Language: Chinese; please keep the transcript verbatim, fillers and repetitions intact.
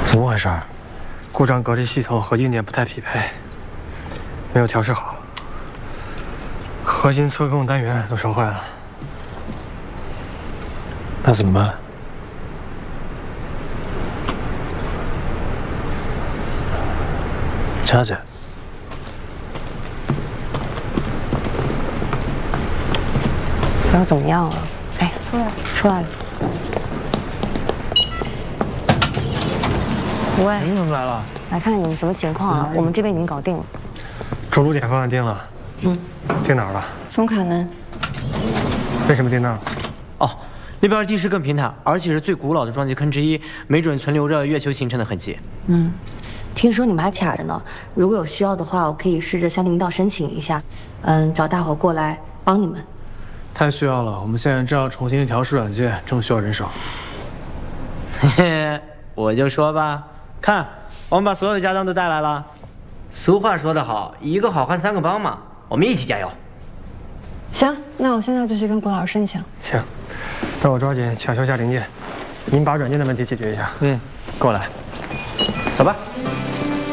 怎么回事？故障隔离系统和硬件不太匹配，没有调试好，核心测控单元都烧坏了。那怎么办？佳姐， 然后怎么样了？哎，出来，出来了。喂， 你怎么来了？ 来看看你们什么情况啊？我们这边已经搞定了。 着陆点方案定了。嗯，定哪儿了？ 松卡门。 为什么定那儿？ 哦，那边地势更平坦，而且是最古老的撞击坑之一，没准存留着月球形成的痕迹。 嗯，听说你们还卡着呢。如果有需要的话，我可以试着向领导申请一下，嗯，找大伙过来帮你们。 太需要了，我们现在正要重新调试软件，正需要人手。 嘿嘿，我就说吧，看，我们把所有的家当都带来了。俗话说得好，一个好汉三个帮嘛，我们一起加油。 行，那我现在就去跟谷老师申请。 行，那我抓紧抢修下零件，您把软件的问题解决一下。 嗯， 跟我来， 走吧。